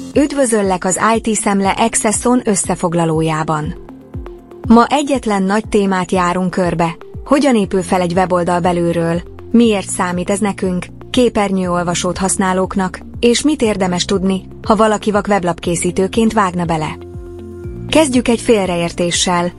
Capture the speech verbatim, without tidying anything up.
Üdvözöllek az i té Szemle Accesson összefoglalójában. Ma egyetlen nagy témát járunk körbe: hogyan épül fel egy weboldal belülről, miért számít ez nekünk, képernyőolvasót használóknak, és mit érdemes tudni, ha valaki vak weblapkészítőként vágna bele. Kezdjük egy félreértéssel: